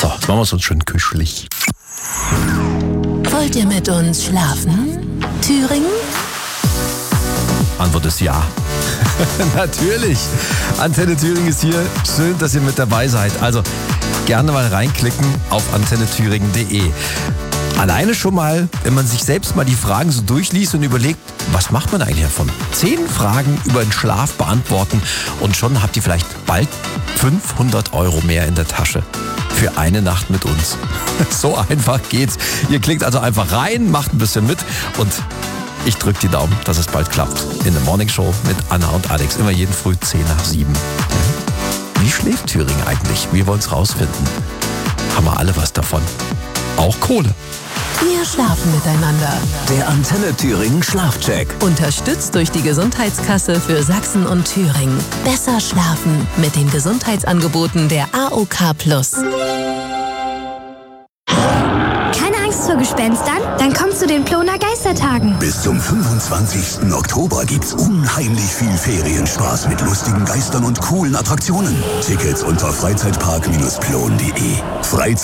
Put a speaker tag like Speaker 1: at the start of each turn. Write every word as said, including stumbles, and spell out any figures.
Speaker 1: So, jetzt machen wir es uns schön kuschelig.
Speaker 2: Wollt ihr mit uns schlafen? Thüringen?
Speaker 1: Antwort ist ja. Natürlich. Antenne Thüringen ist hier. Schön, dass ihr mit dabei seid. Also gerne mal reinklicken auf antenne thüringen punkt de. Alleine schon mal, wenn man sich selbst mal die Fragen so durchliest und überlegt, was macht man eigentlich davon? Zehn Fragen über den Schlaf beantworten und schon habt ihr vielleicht bald fünfhundert Euro mehr in der Tasche. Für eine Nacht mit uns. So einfach geht's. Ihr klickt also einfach rein, macht ein bisschen mit und ich drücke die Daumen, dass es bald klappt. In der Morning Show mit Anna und Alex. Immer jeden Früh zehn nach sieben. Wie schläft Thüringen eigentlich? Wir wollen es rausfinden. Haben wir alle was davon? Auch Kohle.
Speaker 2: Wir schlafen miteinander.
Speaker 3: Der Antenne Thüringen Schlafcheck.
Speaker 2: Unterstützt durch die Gesundheitskasse für Sachsen und Thüringen. Besser schlafen mit den Gesundheitsangeboten der A O K Plus.
Speaker 4: Keine Angst vor Gespenstern? Dann komm zu den Ploner Geistertagen.
Speaker 5: Bis zum fünfundzwanzigsten Oktober gibt's unheimlich viel Ferienspaß mit lustigen Geistern und coolen Attraktionen. Tickets unter freizeitpark Bindestrich plon punkt de. Freizeit